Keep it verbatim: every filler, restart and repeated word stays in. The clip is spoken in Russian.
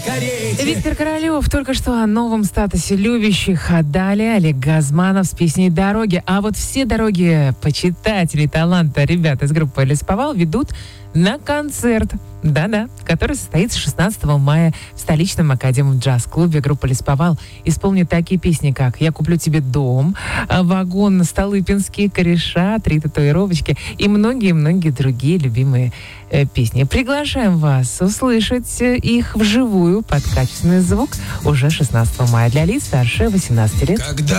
Виктор Королев только что о новом статусе любящих. А далее Олег Газманов с песней «Дороги». А вот все дороги почитателей таланта ребята из группы «Лесповал» ведут на концерт. Да-да, который состоится шестнадцатого мая в столичном академиум джаз-клубе. Группа «Лесповал» исполнит такие песни, как «Я куплю тебе дом», «Вагон», «Столыпинский», «Кореша», «Три татуировочки» и многие-многие другие любимые э, песни. Приглашаем вас услышать их вживую под качественный звук уже шестнадцатого мая для лиц старше восемнадцати лет. Когда